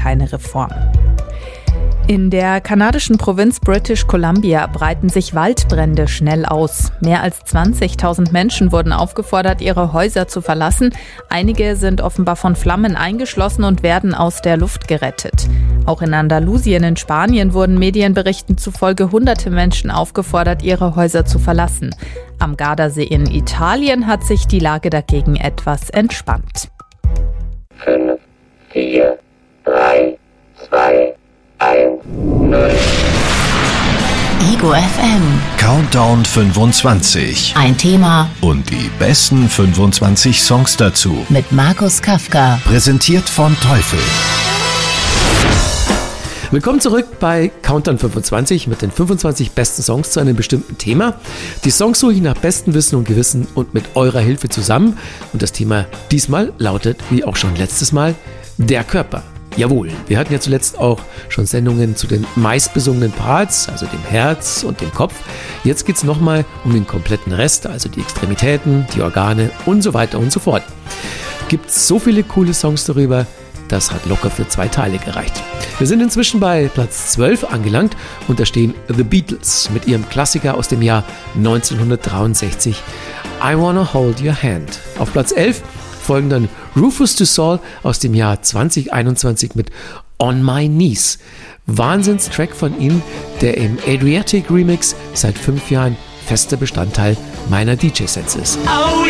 keine Reform. In der kanadischen Provinz British Columbia breiten sich Waldbrände schnell aus. Mehr als 20.000 Menschen wurden aufgefordert, ihre Häuser zu verlassen. Einige sind offenbar von Flammen eingeschlossen und werden aus der Luft gerettet. Auch in Andalusien in Spanien wurden Medienberichten zufolge hunderte Menschen aufgefordert, ihre Häuser zu verlassen. Am Gardasee in Italien hat sich die Lage dagegen etwas entspannt. 5, 4, 3, 2, 1-0. Ego FM. Countdown 25. Ein Thema Und die besten 25 Songs dazu. mit Markus Kafka. Präsentiert von Teufel. Willkommen zurück bei Countdown 25 mit den 25 besten Songs zu einem bestimmten Thema. Die Songs suche ich nach bestem Wissen und Gewissen und mit eurer Hilfe zusammen. Und das Thema diesmal lautet, wie auch schon letztes Mal, der Körper. Jawohl, wir hatten ja zuletzt auch schon Sendungen zu den meistbesungenen Parts, also dem Herz und dem Kopf. Jetzt geht es nochmal um den kompletten Rest, also die Extremitäten, die Organe und so weiter und so fort. Gibt so viele coole Songs darüber, das hat locker für 2 Teile gereicht. Wir sind inzwischen bei Platz 12 angelangt und da stehen The Beatles mit ihrem Klassiker aus dem Jahr 1963, I Wanna Hold Your Hand. Auf Platz 11 folgen dann Rufus Du Sol aus dem Jahr 2021 mit On My Knees. Wahnsinnstrack von ihnen, der im Adriatic Remix seit 5 Jahren fester Bestandteil meiner DJ-Sets ist. Oh